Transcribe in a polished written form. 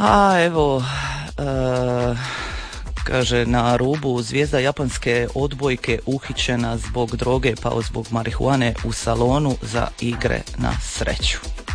A evo, kaže na rubu zvijezda japanske odbojke uhićena zbog droge, pa zbog marihuane u salonu za igre na sreću.